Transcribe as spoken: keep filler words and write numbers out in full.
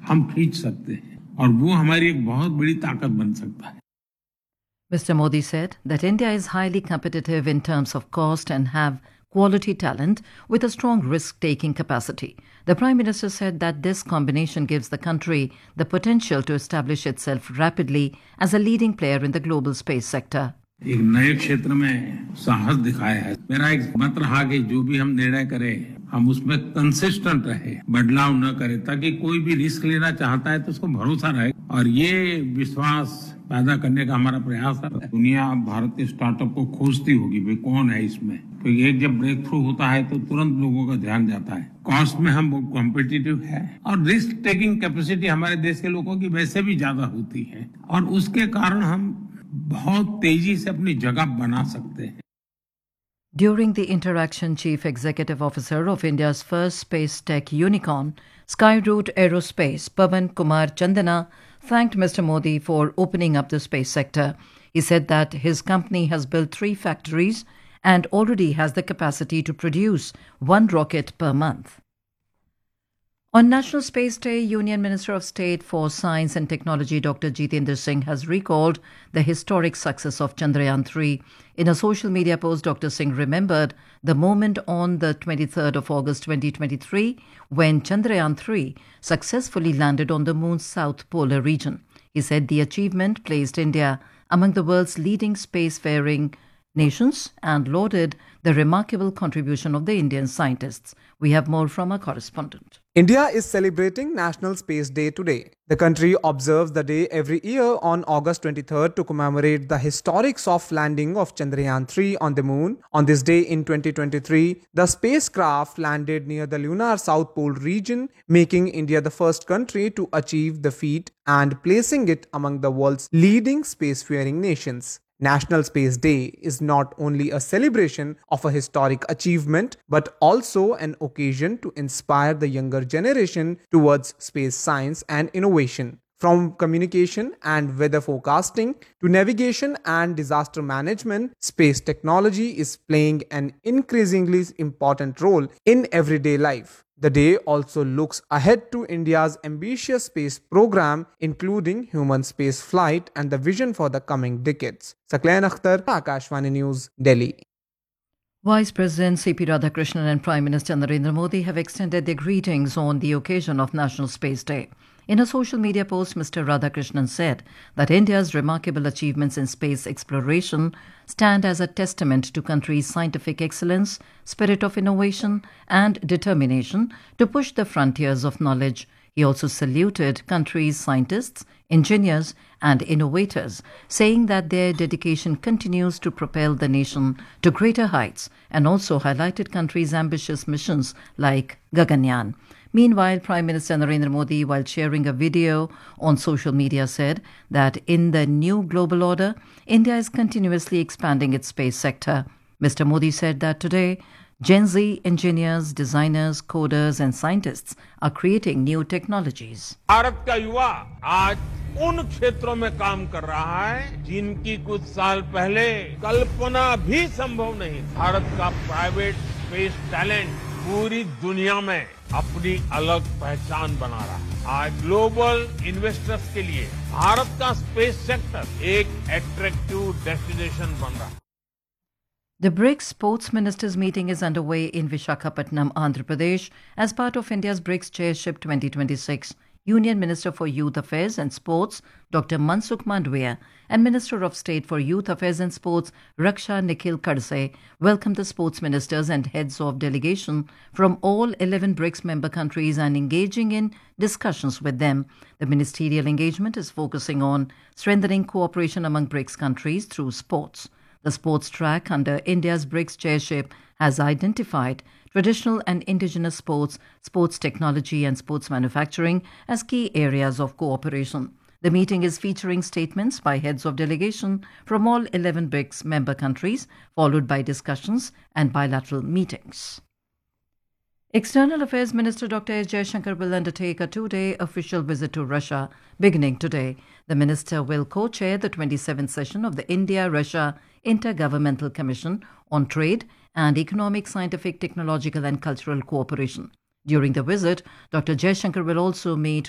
हम खींच सकते हैं और वो हमारी एक बहुत बड़ी ताकत बन सकता है. Mister Modi said that India is highly competitive in terms of cost and have quality talent with a strong risk-taking capacity. The Prime Minister said that this combination gives the country the potential to establish itself rapidly as a leading player in the global space sector. एक नए क्षेत्र में साहस दिखाया है. मेरा एक मत रहा कि जो भी हम निर्णय करें हम उसमें कंसिस्टेंट रहे, बदलाव न करें, ताकि कोई भी रिस्क लेना चाहता है तो उसको भरोसा रहे और ये विश्वास पैदा करने का हमारा प्रयास है. दुनिया भारत के स्टार्टअप को खोजती होगी, भाई कौन है इसमें, क्योंकि एक जब ब्रेक थ्रू होता है तो तुरंत लोगों का ध्यान जाता है. कॉस्ट में हम कॉम्पिटिटिव है और रिस्क टेकिंग कैपेसिटी हमारे देश के लोगों की वैसे भी ज्यादा होती है और उसके कारण हम बहुत तेजी से अपनी जगह बना सकते हैं. During the interaction, Chief Executive Officer of India's first space tech unicorn, Skyroot Aerospace, Pavan Kumar Chandana, thanked Mister Modi for opening up the space sector. He said that his company has built three factories and already has the capacity to produce one rocket per month. On National Space Day, Union Minister of State for Science and Technology Doctor Jitendra Singh has recalled the historic success of Chandrayaan three. In a social media post, Doctor Singh remembered the moment on the twenty-third of August twenty twenty-three when Chandrayaan three successfully landed on the moon's south polar region. He said the achievement placed India among the world's leading spacefaring nations and lauded the remarkable contribution of the Indian scientists. We have more from our correspondent. India is celebrating National Space Day today. The country observes the day every year on August twenty-third to commemorate the historic soft landing of Chandrayaan three on the moon. On this day in twenty twenty-three, the spacecraft landed near the lunar South Pole region, making India the first country to achieve the feat and placing it among the world's leading spacefaring nations. National Space Day is not only a celebration of a historic achievement, but also an occasion to inspire the younger generation towards space science and innovation. From communication and weather forecasting to navigation and disaster management, space technology is playing an increasingly important role in everyday life. The day also looks ahead to India's ambitious space program, including human space flight and the vision for the coming decades. Sakleen Akhtar, Akashvani News, Delhi. Vice President C P Radhakrishnan and Prime Minister Narendra Modi have extended their greetings on the occasion of National Space Day. In a social media post, Mister Radhakrishnan said that India's remarkable achievements in space exploration stand as a testament to country's scientific excellence, spirit of innovation, and determination to push the frontiers of knowledge. He also saluted country's scientists, engineers, and innovators, saying that their dedication continues to propel the nation to greater heights, and also highlighted country's ambitious missions like Gaganyaan. Meanwhile, Prime Minister Narendra Modi, while sharing a video on social media, said that in the new global order, India is continuously expanding its space sector. Mister Modi said that today, Gen Z engineers, designers, coders and scientists are creating new technologies. Bharat का युवा आज उन क्षेत्रों में काम कर रहा है जिनकी कुछ साल पहले कल्पना भी संभव नहीं. भारत का प्राइवेट स्पेस टैलेंट पूरी दुनिया में अपनी अलग पहचान बना रहा है. आज ग्लोबल इन्वेस्टर्स के लिए भारत का स्पेस सेक्टर एक अट्रैक्टिव डेस्टिनेशन बन रहा है. The BRICS Sports Ministers meeting is underway in Visakhapatnam, Andhra Pradesh as part of India's BRICS Chairship twenty twenty-six. Union Minister for Youth Affairs and Sports, Doctor Mansukh Mandviya, and Minister of State for Youth Affairs and Sports, Raksha Nikhil Khadse, welcomed the sports ministers and heads of delegation from all eleven BRICS member countries and engaging in discussions with them. The ministerial engagement is focusing on strengthening cooperation among BRICS countries through sports. The sports track under India's BRICS chairship has identified traditional and indigenous sports, sports technology and sports manufacturing as key areas of cooperation. The meeting is featuring statements by heads of delegation from all eleven BRICS member countries, followed by discussions and bilateral meetings. External Affairs Minister Doctor S. Jaishankar will undertake a two-day official visit to Russia beginning today. The minister will co-chair the twenty-seventh session of the India-Russia Intergovernmental Commission on Trade and Economic, Scientific, Technological and Cultural Cooperation. During the visit, Doctor Jaishankar will also meet